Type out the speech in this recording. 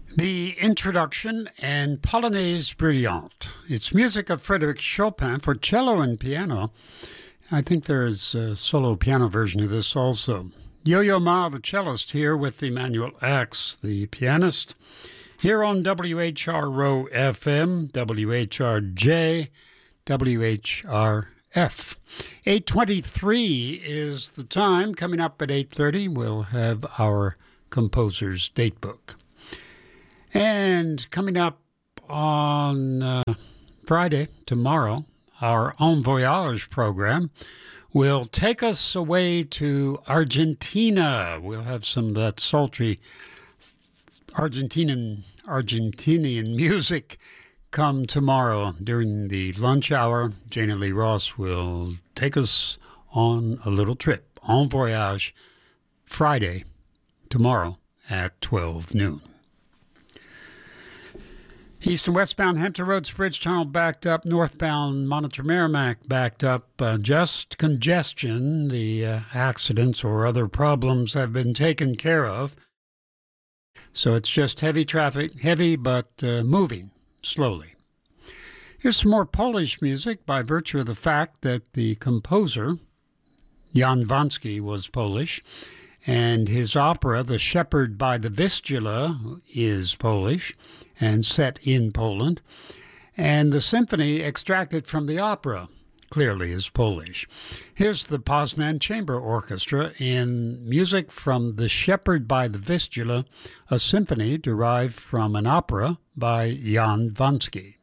The introduction and Polonaise Brillante. It's music of Frédéric Chopin for cello and piano. I think there's a solo piano version of this also. Yo-Yo Ma, the cellist, here with Emmanuel Ax, the pianist, here on WHRO FM, WHRJ, WHRF. 8:23 is the time. Coming up at 8:30, we'll have our composer's datebook. And coming up on Friday, tomorrow, our En Voyage program will take us away to Argentina. We'll have some of that sultry Argentinian music come tomorrow during the lunch hour. Jana Lee Ross will take us on a little trip. En Voyage, Friday, tomorrow at 12 noon. East and westbound Hampton Roads Bridge Tunnel backed up. Northbound Monitor Merrimack backed up. Just congestion. The accidents or other problems have been taken care of. So it's just heavy traffic, heavy but moving slowly. Here's some more Polish music by virtue of the fact that the composer, Jan Wansky, was Polish, and his opera, The Shepherd by the Vistula, is Polish and set in Poland, and the symphony extracted from the opera clearly is Polish. Here's the Poznan Chamber Orchestra in music from The Shepherd by the Vistula, a symphony derived from an opera by Jan Wansky.